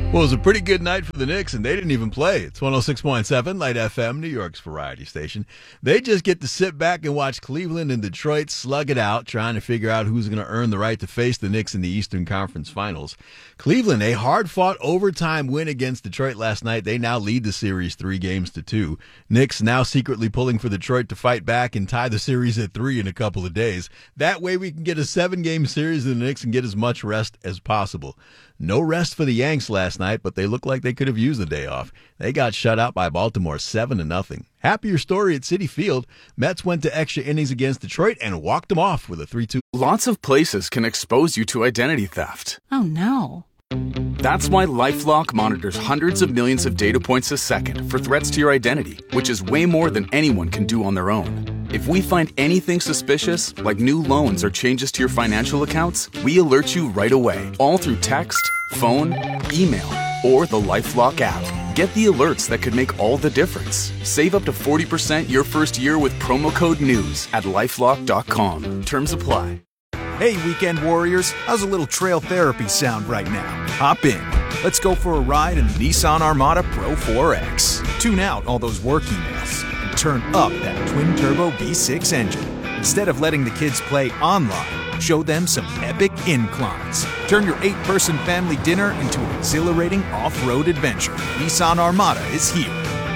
Well, it was a pretty good night for the Knicks, and they didn't even play. It's 106.7 Light FM, New York's variety station. They just get to sit back and watch Cleveland and Detroit slug it out, trying to figure out who's going to earn the right to face the Knicks in the Eastern Conference Finals. Cleveland, a hard-fought overtime win against Detroit last night. They now lead the series 3-2. Knicks now secretly pulling for Detroit to fight back and tie the series at 3 in a couple of days. That way we can get a 7-game series of the Knicks and get as much rest as possible. No rest for the Yanks last night, but they look like they could have used the day off. They got shut out by Baltimore 7-0. Happier story at Citi Field. Mets went to extra innings against Detroit and walked them off with a 3-2. Lots of places can expose you to identity theft. Oh, no. That's why LifeLock monitors hundreds of millions of data points a second for threats to your identity, which is way more than anyone can do on their own. If we find anything suspicious, like new loans or changes to your financial accounts, we alert you right away, all through text, phone, email, or the LifeLock app. Get the alerts that could make all the difference. Save up to 40% your first year with promo code NEWS at LifeLock.com. Terms apply. Hey, weekend warriors, how's a little trail therapy sound right now? Hop in. Let's go for a ride in the Nissan Armada Pro 4X. Tune out all those work emails and turn up that twin-turbo V6 engine. Instead of letting the kids play online, show them some epic inclines. Turn your 8-person family dinner into an exhilarating off-road adventure. Nissan Armada is here.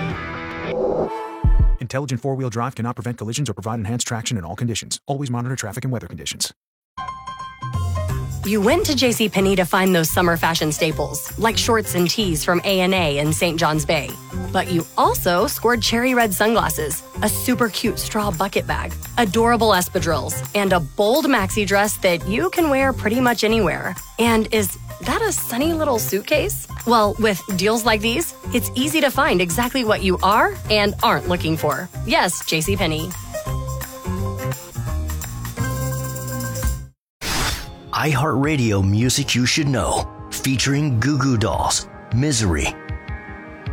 Intelligent four-wheel drive cannot prevent collisions or provide enhanced traction in all conditions. Always monitor traffic and weather conditions. You went to JCPenney to find those summer fashion staples, like shorts and tees from A&A and St. John's Bay. But you also scored cherry red sunglasses, a super cute straw bucket bag, adorable espadrilles, and a bold maxi dress that you can wear pretty much anywhere. And is that a sunny little suitcase? Well, with deals like these, it's easy to find exactly what you are and aren't looking for. Yes, JCPenney. iHeartRadio Music You Should Know, featuring Goo Goo Dolls, Misery,